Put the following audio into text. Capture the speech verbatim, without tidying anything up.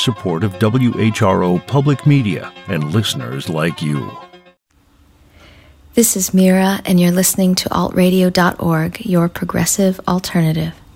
support of W H R O Public Media and listeners like you. This is Mira, and you're listening to alt radio dot org, your progressive alternative.